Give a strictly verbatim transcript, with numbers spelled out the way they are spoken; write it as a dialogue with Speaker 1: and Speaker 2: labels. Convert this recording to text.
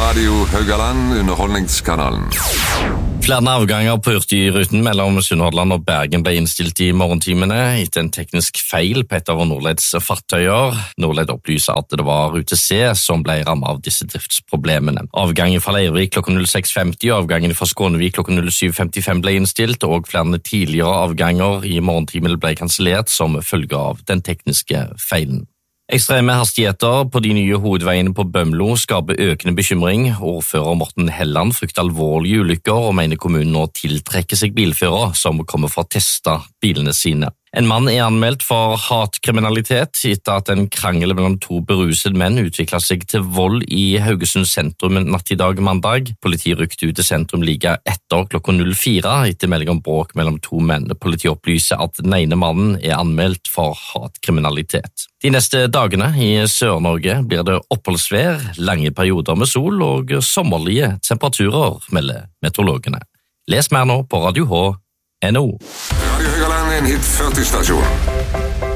Speaker 1: Radio Haugaland, underholdningskanalen.
Speaker 2: Flere avganger på Hurtigruten mellom Sunnhordland og Bergen ble innstilt i morgentimene etter en teknisk feil på et av Nordleds fartøyer. Nordled opplyser at det var Rute C som ble rammet av disse driftsproblemene. Avgangen fra Leirvik klokken seks femti og avgangen fra Skånevik klokken syv femtifem ble innstilt, og flere tidligere avganger i morgentimene ble kansellert som følge av den tekniske feilen. Ekstreme hastigheter på de nye hovedveiene på Bømlo skaper økende bekymring. Ordfører Morten Helland frykter alvorlige ulykker og mener kommunen nå tiltrekker seg bilførere som kommer for å teste bilene sine. En mann er anmeldt for hatkriminalitet etter at en krangel mellom to berusede menn utviklet seg til vold i Haugesund sentrum natt i dag mandag. Politiet rykte ut til sentrum like etter klokka fire etter melding om bråk mellom to menn. Politiet opplyser at den ene mannen er anmeldt for hatkriminalitet. De neste dagene i Sør-Norge blir det oppholdsvær, lange perioder med sol og sommerlige temperaturer, melder meteorologene. Les mer nå på radio h punktum no.
Speaker 1: Radio Haugaland, en hit førti stasjon.